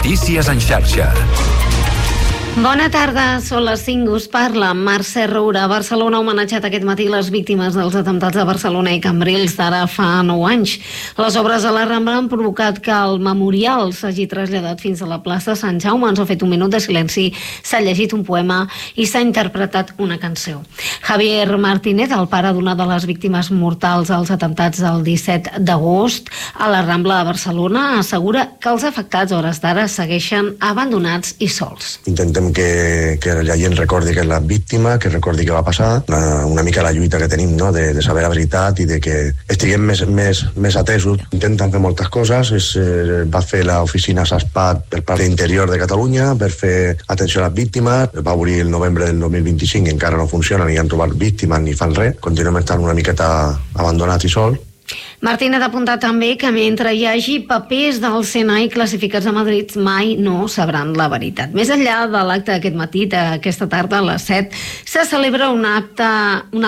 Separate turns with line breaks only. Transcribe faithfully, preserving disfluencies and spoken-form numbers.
Notícies en xarxa.
Bona tarda, són les cinc, us parla Mercè Roura. Barcelona ha homenatjat aquest matí les víctimes dels atemptats de Barcelona i Cambrils d'ara fa nou anys. Les obres a la Rambla han provocat que el memorial s'hagi traslladat fins a la plaça Sant Jaume. Ens ha fet un minut de silenci, s'ha llegit un poema i s'ha interpretat una cançó. Javier Martínez, el pare d'una de les víctimes mortals als atemptats del disset d'agost a la Rambla de Barcelona, assegura que els afectats a hores d'ara segueixen abandonats i sols.
Intentem que, que la gent recordi que és la víctima, que recordi què va passar, una, una mica la lluita que tenim, no? de, de saber la veritat i de que estiguem més, més, més atesos. Intenten fer moltes coses, es, eh, va fer l'oficina SASPAT per part d'interior de Catalunya per fer atenció a les víctimes, va obrir el novembre del dos mil vint-i-cinc i encara no funciona, ni han trobat víctimes ni fan res, continuem estant una miqueta abandonats i sols.
Martínez ha apuntat també que mentre hi hagi papers del S E N A I classificats a Madrid mai no sabran la veritat. Més enllà de l'acte d'aquest matí, d'aquesta tarda a les set, se celebra un acte, un